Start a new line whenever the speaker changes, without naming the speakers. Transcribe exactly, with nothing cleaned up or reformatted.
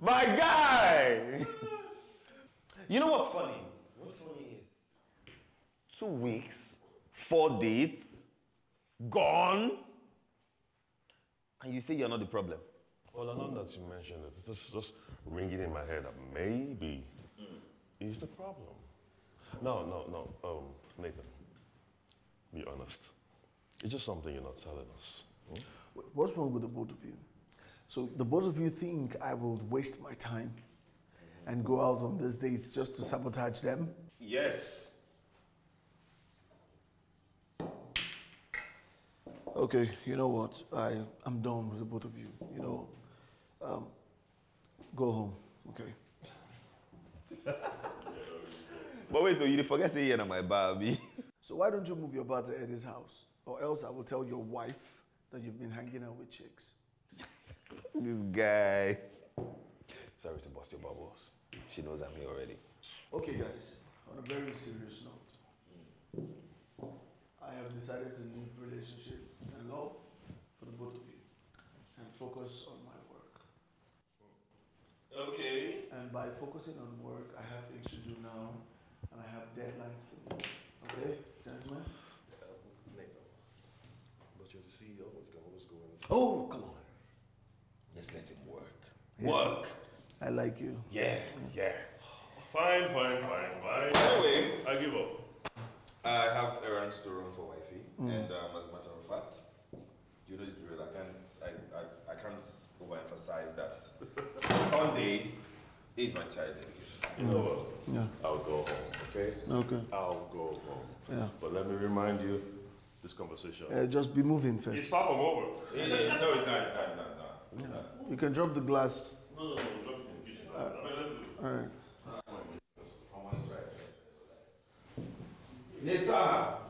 My guy! You know what's funny? What's funny is two weeks, four dates, gone, and you say you're not the problem.
Well, I know that you mentioned it. It's just, just ringing in my head that maybe mm. he's the problem. No, no, no. Um, Nathan, be honest. It's just something you're not telling us. Hmm?
What's wrong with the both of you? So the both of you think I will waste my time and go out on these dates just to sabotage them?
Yes.
Okay, you know what? I, I'm done with the both of you. You know, um, go home, okay?
But wait, so you forget saying you're my baby.
So why don't you move your bar to Eddie's house? Or else I will tell your wife that you've been hanging out with chicks.
This guy. Sorry to bust your bubbles. She knows I'm here already.
Okay, guys, on a very serious note, I have decided to leave relationship and love for the both of you and focus on my work.
Okay.
And by focusing on work, I have things to do now and I have deadlines to meet. Okay, gentlemen?
Uh, Nathan, but you're the C E O, you can always go in.
Oh, come on. Let's let him work. Yeah. Work.
I like you.
Yeah, yeah.
Fine, fine, fine, fine.
Anyway,
I give up.
I have errands to run for wifey,
Mm.
and um, as a matter of fact, you know the drill. I can't, I, I, I can't overemphasize that. Sunday is my child dedication.
You know what?
Yeah.
I'll go home, okay?
Okay.
I'll go home.
Yeah.
But let me remind you, this conversation.
Uh, just be moving first.
It's far from over.
Yeah, yeah, no, it's not, it's not, it's not, it's not.
Yeah. You can drop the glass.
No, no, no, drop it in the kitchen. Uh, I mean, let me do it.
All right.
Nita!